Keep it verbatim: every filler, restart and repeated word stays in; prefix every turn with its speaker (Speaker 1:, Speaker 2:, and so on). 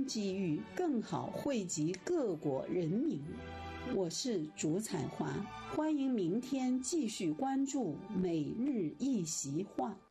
Speaker 1: 新机遇，更好惠及各国人民。我是竹彩华，欢迎明天继续关注每日一席话。